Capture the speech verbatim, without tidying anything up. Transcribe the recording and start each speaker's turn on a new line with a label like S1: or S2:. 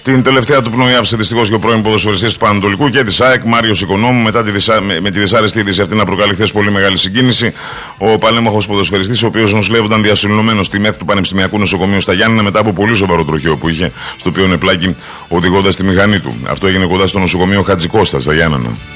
S1: Την τελευταία του πνοή άφησε δυστυχώς και ο πρώην ποδοσφαιριστής του Πανατολικού και της ΑΕΚ, Μάριος Οικονόμου, μετά τη δυσά... με... με τη δυσάρεστη είδηση αυτή να προκαλεί χθες πολύ μεγάλη συγκίνηση. Ο παλέμαχος ποδοσφαιριστής, ο οποίος νοσηλεύονταν διασυλληνωμένος στη ΜΕΘ του Πανεπιστημιακού Νοσοκομείου στα Γιάννηνα μετά από πολύ σοβαρό τροχαίο που είχε, στο οποίο είναι πλάκη οδηγώντας τη μηχανή του. Αυτό έγινε κοντά στο νοσοκομείο Χατζικώστα στα Γιάννηνα.